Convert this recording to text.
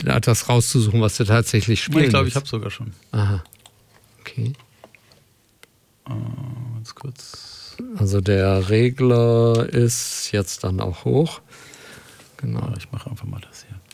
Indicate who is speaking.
Speaker 1: das rauszusuchen, was du tatsächlich spielen
Speaker 2: Ich glaube,
Speaker 1: willst.
Speaker 2: ich habe sogar schon.
Speaker 1: Aha. Okay.
Speaker 2: Ganz kurz.
Speaker 1: Also der Regler ist jetzt dann auch hoch. Genau.
Speaker 2: Ich mache einfach mal das hier.